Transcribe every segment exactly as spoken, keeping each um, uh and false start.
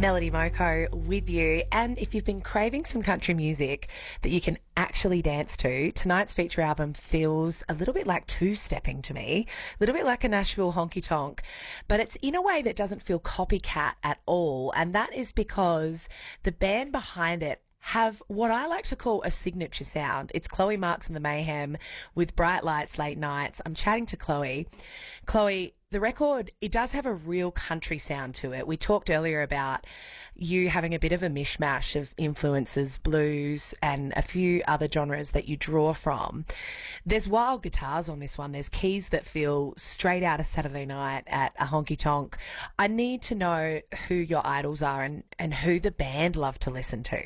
Melody Moko with you. And if you've been craving some country music that you can actually dance to, tonight's feature album feels a little bit like two-stepping to me, a little bit like a Nashville honky-tonk, but it's in a way that doesn't feel copycat at all. And that is because the band behind it have what I like to call a signature sound. It's Chloe Marks and the Mayhem with Bright Lights, Late Nights. I'm chatting to Chloe. Chloe, the record, it does have a real country sound to it. We talked earlier about you having a bit of a mishmash of influences, blues and a few other genres that you draw from. There's wild guitars on this one. There's keys that feel straight out of Saturday night at a honky-tonk. I need to know who your idols are and, and who the band love to listen to.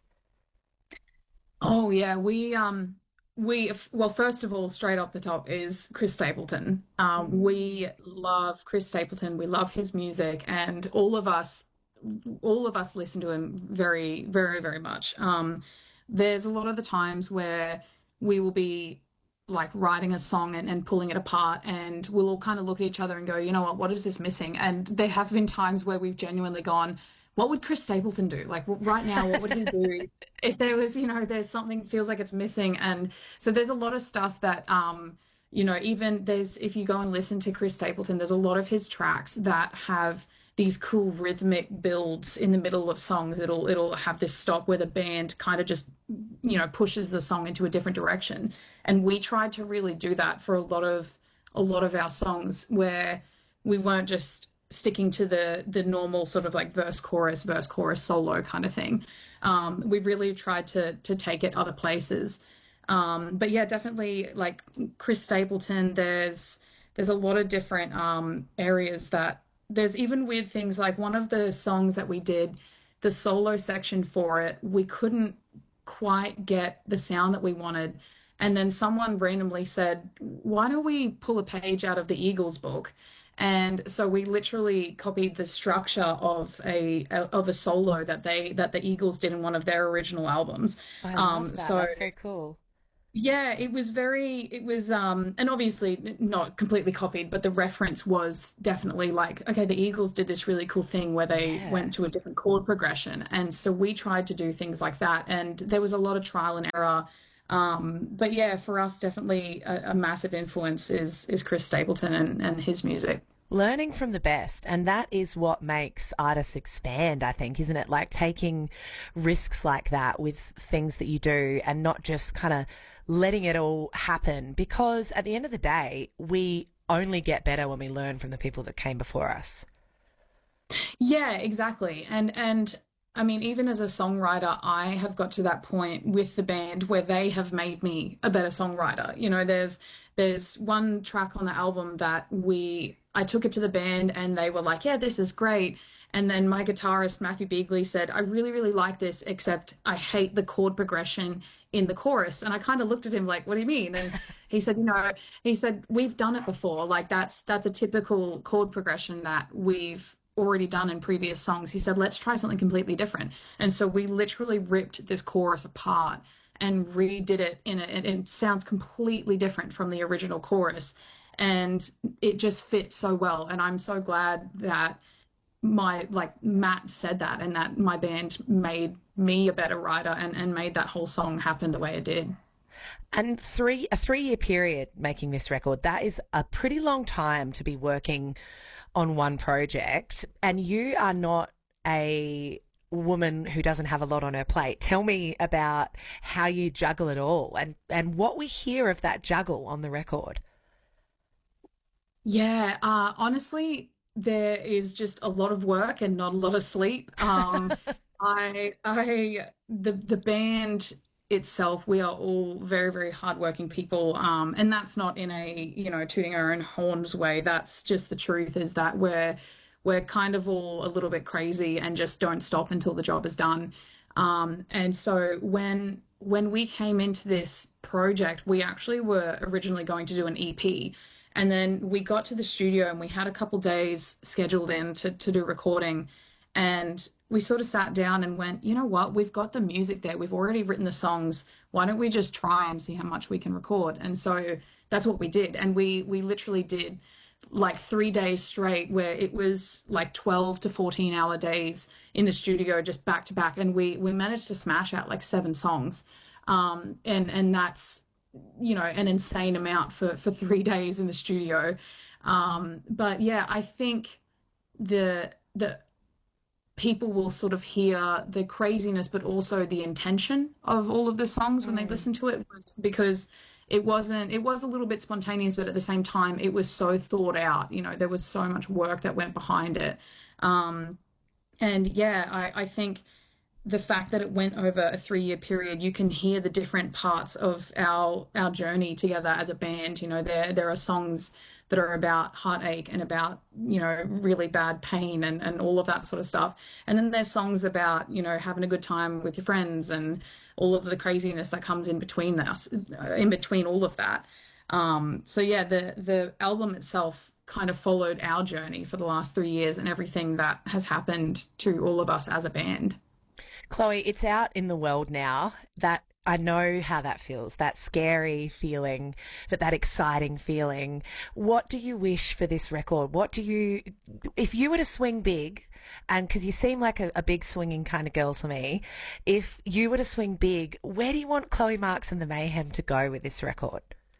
Oh yeah, we um we well first of all, straight off the top is Chris Stapleton. Um, we love Chris Stapleton. We love his music, and all of us, all of us listen to him very, very, very much. Um, there's a lot of the times where we will be like writing a song and, and pulling it apart, and we'll all kind of look at each other and go, you know what, what is this missing? And there have been times where we've genuinely gone, what would Chris Stapleton do? Like right now, what would he do if there was, you know, there's something feels like it's missing? And so there's a lot of stuff that, um, you know, even there's, if you go and listen to Chris Stapleton, there's a lot of his tracks that have these cool rhythmic builds in the middle of songs. It'll, it'll have this stop where the band kind of just, you know, pushes the song into a different direction. And we tried to really do that for a lot of, a lot of our songs, where we weren't just sticking to the the normal sort of like verse chorus verse chorus solo kind of thing. Um we really tried to to take it other places, um but yeah, definitely like Chris Stapleton. There's there's a lot of different um areas that there's, even with things like one of the songs that we did, the solo section for it, we couldn't quite get the sound that we wanted, and then someone randomly said, why don't we pull a page out of the Eagles book? And so we literally copied the structure of a of a solo that they that the Eagles did in one of their original albums. I um love that. so That's so cool. Yeah, it was very it was um and obviously not completely copied, but the reference was definitely like, okay, the Eagles did this really cool thing where they Yeah. went to a different chord progression, and so we tried to do things like that, and there was a lot of trial and error. Um, but yeah, for us, definitely a, a massive influence is is Chris Stapleton and, and his music. Learning from the best, and that is what makes artists expand, I think, isn't it? Like taking risks like that with things that you do and not just kind of letting it all happen, because at the end of the day, we only get better when we learn from the people that came before us. Yeah, exactly. And and I mean, even as a songwriter, I have got to that point with the band where they have made me a better songwriter. You know, there's there's one track on the album that we I took it to the band and they were like, yeah, this is great. And then my guitarist, Matthew Beagley, said, I really, really like this, except I hate the chord progression in the chorus. And I kind of looked at him like, what do you mean? And he said, you know, he said, we've done it before. Like that's that's a typical chord progression that we've already done in previous songs. He said, let's try something completely different. And so we literally ripped this chorus apart and redid it in a, and it sounds completely different from the original chorus. And it just fits so well. And I'm so glad that my, like Matt said that, and that my band made me a better writer and, and made that whole song happen the way it did. And three a three year period making this record, that is a pretty long time to be working on one project, and you are not a woman who doesn't have a lot on her plate. Tell me about how you juggle it all, and, and what we hear of that juggle on the record. Yeah, uh, honestly, there is just a lot of work and not a lot of sleep. Um, I, I, the the band itself, we are all very, very hardworking people, um, and that's not in a, you know, tooting our own horns way. That's just the truth. Is that we're we're kind of all a little bit crazy and just don't stop until the job is done. Um, and so when when we came into this project, we actually were originally going to do an E P. And then we got to the studio and we had a couple days scheduled in to, to do recording. And we sort of sat down and went, you know what, we've got the music there. We've already written the songs. Why don't we just try and see how much we can record? And so that's what we did. And we we literally did like three days straight where it was like twelve to fourteen hour days in the studio just back to back, and we we managed to smash out like seven songs. Um and and that's, you know, an insane amount for for three days in the studio. Um but yeah, I think the the people will sort of hear the craziness but also the intention of all of the songs when mm. they listen to it, because it wasn't it was a little bit spontaneous, but at the same time it was so thought out. You know, there was so much work that went behind it. Um and yeah, I, I think the fact that it went over a three-year period, you can hear the different parts of our our journey together as a band. You know, there there are songs that are about heartache and about, you know, really bad pain and, and all of that sort of stuff. And then there's songs about, you know, having a good time with your friends and all of the craziness that comes in between us, in between all of that. Um, so yeah, the the album itself kind of followed our journey for the last three years and everything that has happened to all of us as a band. Chloe, it's out in the world now. That I know how that feels, that scary feeling, but that exciting feeling. What do you wish for this record? What do you, if you were to swing big, and because you seem like a, a big swinging kind of girl to me, if you were to swing big, where do you want Chloe Marks and the Mayhem to go with this record?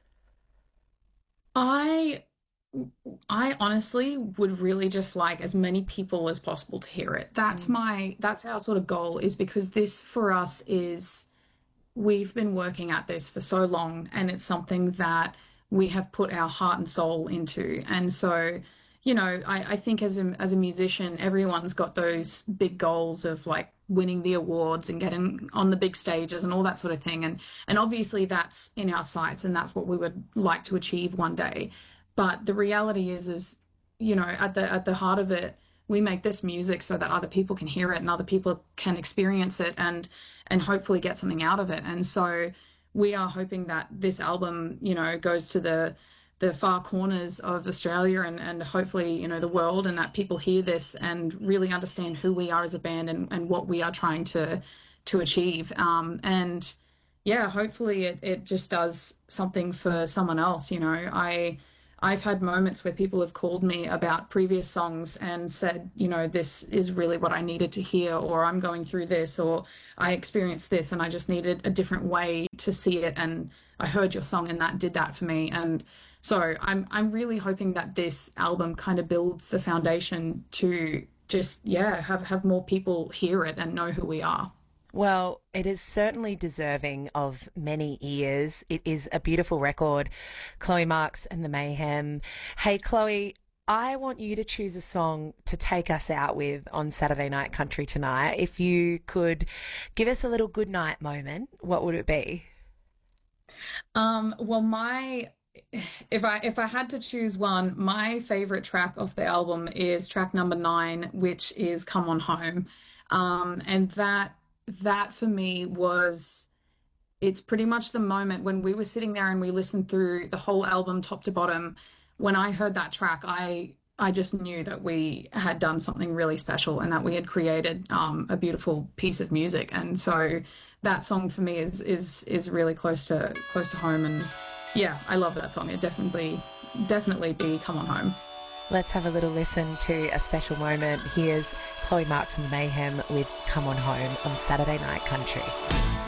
I I honestly would really just like as many people as possible to hear it. That's mm. my, that's our sort of goal, is because this for us is, we've been working at this for so long and it's something that we have put our heart and soul into. And so, you know, I, I think as a, as a musician, everyone's got those big goals of like winning the awards and getting on the big stages and all that sort of thing. And, and obviously that's in our sights and that's what we would like to achieve one day. But the reality is, is, you know, at the at the heart of it, we make this music so that other people can hear it and other people can experience it and and hopefully get something out of it. And so we are hoping that this album, you know, goes to the the far corners of Australia and, and hopefully, you know, the world, and that people hear this and really understand who we are as a band and, and what we are trying to to achieve. Um, and yeah, hopefully it, it just does something for someone else. You know, I I've had moments where people have called me about previous songs and said, you know, this is really what I needed to hear, or I'm going through this, or I experienced this and I just needed a different way to see it. And I heard your song and that did that for me. And so I'm, I'm really hoping that this album kind of builds the foundation to just, yeah, have, have more people hear it and know who we are. Well, it is certainly deserving of many ears. It is a beautiful record, Chloe Marks and the Mayhem. Hey, Chloe, I want you to choose a song to take us out with on Saturday Night Country tonight. If you could give us a little good night moment, what would it be? Um, well, my... If I if I had to choose one, my favorite track off the album is track number nine, which is Come On Home. Um, and that that for me was, it's pretty much the moment when we were sitting there and we listened through the whole album top to bottom. When I heard that track, I I just knew that we had done something really special and that we had created um, a beautiful piece of music. And so that song for me is is is really close to close to home. And yeah, I love that song. It definitely definitely be Come On Home. Let's have a little listen to a special moment. Here's Chloe Marks and the Mayhem with Come On Home on Saturday Night Country.